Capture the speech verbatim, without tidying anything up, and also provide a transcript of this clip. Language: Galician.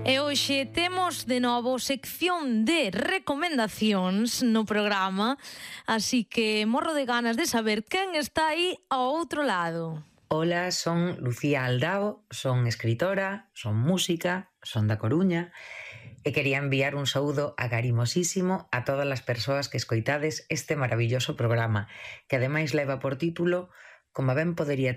E hoxe temos de novo sección de recomendacións no programa, así que morro de ganas de saber quen está aí ao outro lado. Ola, son Lucía Aldao, son escritora, son música, son da Coruña e quería enviar un saúdo agarimosísimo a todas as persoas que escoitades este maravilloso programa, que ademais leva por título Como ben podería